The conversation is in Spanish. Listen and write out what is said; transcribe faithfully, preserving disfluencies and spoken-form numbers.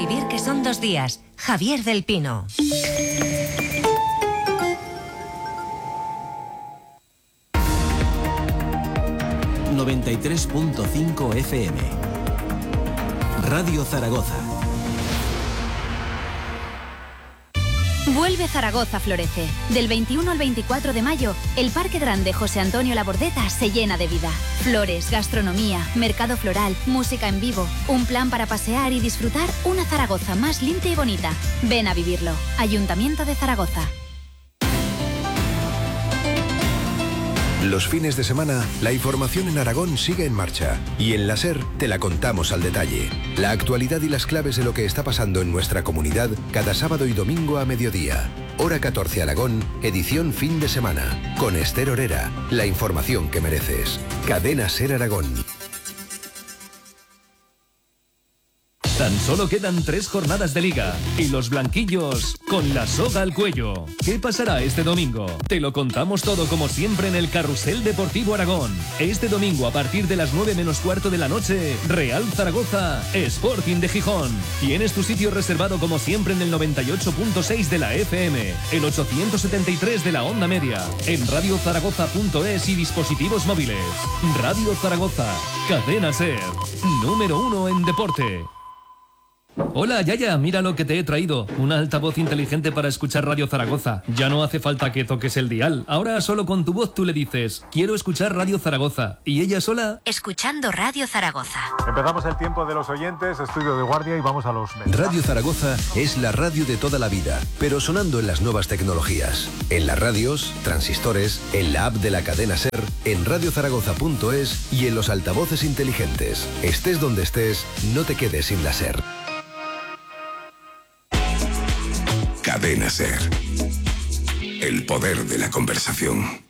vivir que son dos días. Javier del Pino. noventa y tres punto cinco F M. Radio Zaragoza. Vuelve Zaragoza Florece. Del veintiuno al veinticuatro de mayo, el Parque Grande José Antonio Labordeta se llena de vida. Flores, gastronomía, mercado floral, música en vivo, un plan para pasear y disfrutar una Zaragoza más limpia y bonita. Ven a vivirlo. Ayuntamiento de Zaragoza. Los fines de semana, la información en Aragón sigue en marcha y en la SER te la contamos al detalle. La actualidad y las claves de lo que está pasando en nuestra comunidad cada sábado y domingo a mediodía. Hora catorce Aragón, edición fin de semana. Con Esther Orera, la información que mereces. Cadena SER Aragón. Tan solo quedan tres jornadas de liga y los blanquillos con la soga al cuello. ¿Qué pasará este domingo? Te lo contamos todo como siempre en el Carrusel Deportivo Aragón. Este domingo a partir de las nueve menos cuarto de la noche, Real Zaragoza, Sporting de Gijón. Tienes tu sitio reservado como siempre en el noventa y ocho punto seis de la F M, el ochocientos setenta y tres de la onda media, en radio zaragoza punto es y dispositivos móviles. Radio Zaragoza, cadena SER, número uno en deporte. Hola, Yaya, mira lo que te he traído. Una altavoz inteligente para escuchar Radio Zaragoza. Ya no hace falta que toques el dial. Ahora solo con tu voz tú le dices, quiero escuchar Radio Zaragoza. Y ella sola... Escuchando Radio Zaragoza. Empezamos el tiempo de los oyentes, estudio de guardia y vamos a los mensajes. Radio Zaragoza es la radio de toda la vida, pero sonando en las nuevas tecnologías. En las radios, transistores, en la app de la cadena SER, en radio zaragoza punto es y en los altavoces inteligentes. Estés donde estés, no te quedes sin la SER. Cadena SER. El poder de la conversación.